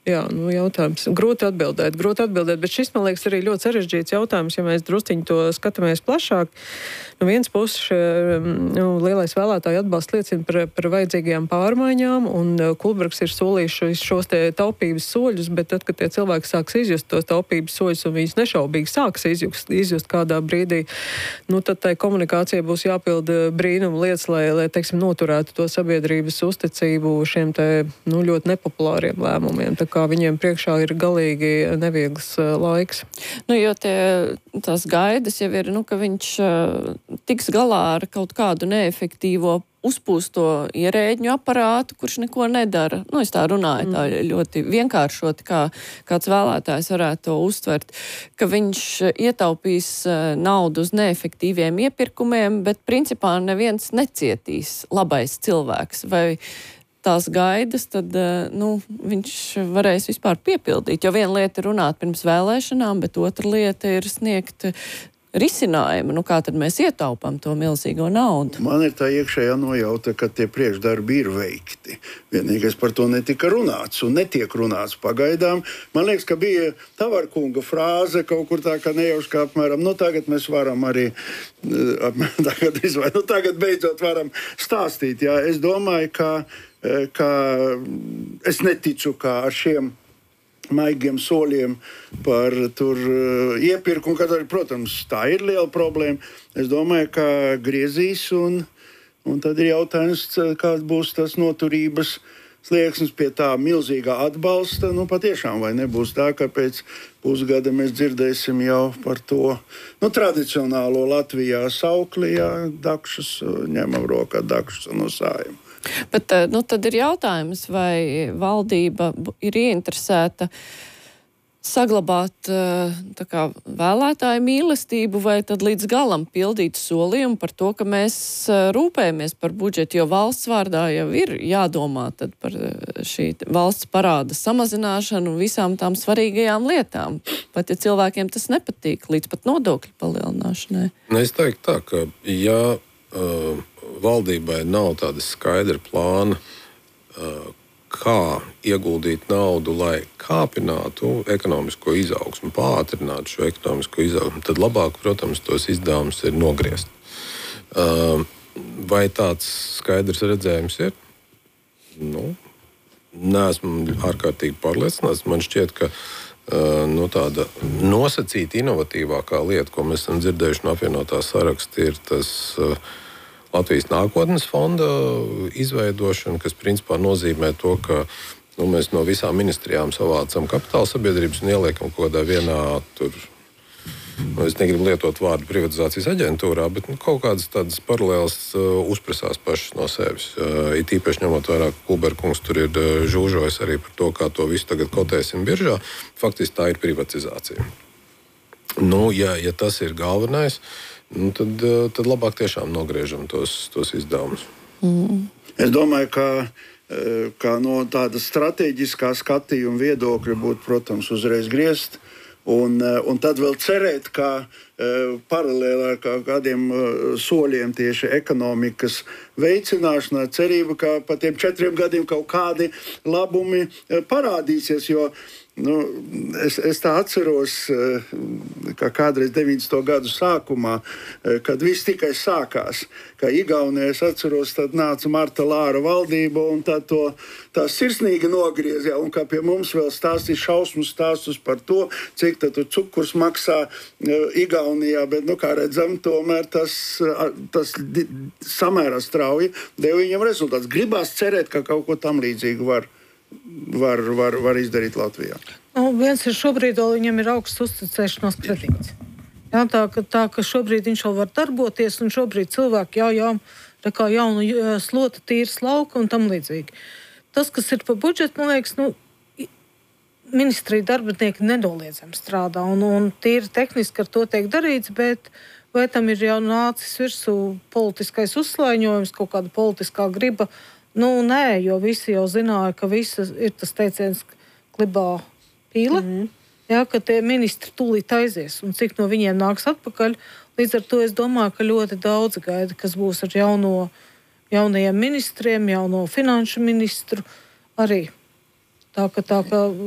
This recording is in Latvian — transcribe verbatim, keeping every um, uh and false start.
Jā, nu jautājums. Grūti atbildēt, grūti atbildēt, bet šis, man liekas, arī ļoti sarežģīts jautājums, ja mēs drusciņi to skatāmies plašāk. No vienas puses, nu, lielais vēlētāju atbalsts liecina par, par vajadzīgajām pārmaiņām, un Kulbergs ir solījis šos te taupības soļus, bet tad, kad tie cilvēki sāks izjust tos taupības soļus, un viņus nešaubīgi sāks izjust, izjust kādā brīdī, nu, tad tai komunikācija būs jāpilda brīnuma lietas, lai, lai, teiksim, noturētu to sabiedrības uzticību šiem te, nu, ļoti nepopulāriem lēmumiem. Tā kā viņiem priekšā ir galīgi neviegls uh, laiks. Nu, jo tie, tās gaidas jau ir, nu, ka viņš uh, tiks galā ar kaut kādu neefektīvo uzpūsto ierēģņu aparātu, kurš neko nedara. Nu, es tā runāju, tā ļoti vienkāršoti, kā kāds vēlētājs varētu to uztvert, ka viņš ietaupīs uh, naudu uz neefektīviem iepirkumiem, bet principā neviens necietīs labais cilvēks. Vai tās gaidas, tad nu, viņš varēs vispār piepildīt. Jo viena lieta ir runāt pirms vēlēšanām, bet otra lieta ir sniegt risinājumu. Nu, kā tad mēs ietaupām to milzīgo naudu? Man ir tā iekšējā nojauta, ka tie priekšdarbi ir veikti. Vienīgais par to netika runāts un netiek runāts pagaidām. Man liekas, ka bija Tavarkunga frāze kaut kur tā, ka nejauši kā apmēram, nu tagad mēs varam arī, apmēram, tagad, izvai, nu tagad beidzot varam stāstīt. Jā. Es domāju, ka ka es neticu, ka ar šiem maigiem soļiem par tur iepirkumu, kad arī, protams, tā ir liela problēma. Es domāju, ka griezīs un, un tad ir jautājums, kāds būs tas noturības slieksnis pie tā milzīgā atbalsta. Nu, patiešām, vai nebūs tā, ka pēc pusgada mēs dzirdēsim jau par to, nu, tradicionālo Latvijā saukli, jā, dakšus, ņemam rokā dakšus un nosājam. Bet nu, tad ir jautājums, vai valdība ir ieinteresēta saglabāt tā kā, vēlētāju mīlestību vai tad līdz galam pildīt solījumu par to, ka mēs rūpējamies par budžetu, jo valsts vārdā jau ir jādomā tad par šī valsts parāda samazināšanu un visām tām svarīgajām lietām. Pat ja cilvēkiem tas nepatīk, līdz pat nodokļu palielināšanai. Es teiktu tā, ka ja uh, valdībai nav tāda skaidra plāna, uh, kā ieguldīt naudu, lai kāpinātu ekonomisko izaugsmu, pātrinātu šo ekonomisko izaugsmu, tad labāk, protams, tos izdevumus ir nogriezt. Uh, vai tāds skaidrs redzējums ir? Nu, neesmu ārkārtīgi pārliecināts. Man šķiet, ka uh, nu, tāda nosacīta inovatīvākā lieta, ko mēs esam dzirdējuši no apvienotā saraksta, ir tas uh, Latvijas nākotnes fonda izveidošana, kas principā nozīmē to, ka nu, mēs no visām ministrijām savācam kapitāla sabiedrības un ieliekam kaut kādā vienā tur, nu, es negribu lietot vārdu privatizācijas aģentūrā, bet nu, kaut kādas tādas paralēlas uh, uzpresās pašas no sevis. Uh, it īpaši ņemot vērā, ka Kulberkungs tur ir uh, žūžojis arī par to, kā to visu tagad kotēsim biržā. Faktiski tā ir privatizācija. Nu, ja, ja tas ir galvenais, nu, tad, tad labāk tiešām nogriežam tos, tos izdevumus. Mm. Es domāju, ka, ka no tāda strateģiskā skatījuma viedokļa būtu, protams, uzreiz griezt. Un, un tad vēl cerēt, ka paralēli ar kādiem soļiem tieši ekonomikas veicināšanā cerība, ka pa tiem četriem gadiem kaut kādi labumi parādīsies, jo Nu, es, es tā atceros, ka kādreiz deviņdesmito gadu sākumā, kad viss tikai sākās, ka Igaunijā, es atceros, tad nāca Marta Lāra valdība un tā to tā sirsnīgi nogriezja, un ka pie mums vēl stāstīja šausmu stāstus par to, cik tad cukurs maksā Igaunijā, bet, nu, kā redzam, tomēr tas, tas samērā strauji deva viņam rezultāts. Gribās cerēt, ka kaut ko tam līdzīgu var Var, var, var izdarīt Latvijā. Nu, viens ir šobrīd, viņam ir augsts uzticēšanās kredīts. Jā, tā, ka, tā, ka šobrīd viņš vēl var darboties, un šobrīd cilvēki jau, jau tā kā jaunu slota tīras lauka un tam līdzīgi. Tas, kas ir pa budžetu, man liekas, nu, ministrija darbinieki nenoliedzami strādā, un, un tīri tehniski ar to tiek darīts, bet vai tam ir jau nācis virsū politiskais uzslaiņojums, kaut kāda politiskā griba. Nu, nē, jo visi jau zināja, ka visi ir tas teiciens klibā pīle, mm. jā, ka tie ministri tūlīt aizies, un cik no viņiem nāks atpakaļ. Līdz ar to es domāju, ka ļoti daudz gaida, kas būs ar jauno, jaunajiem ministriem, jauno finanšu ministru arī. Tā ka tā, ka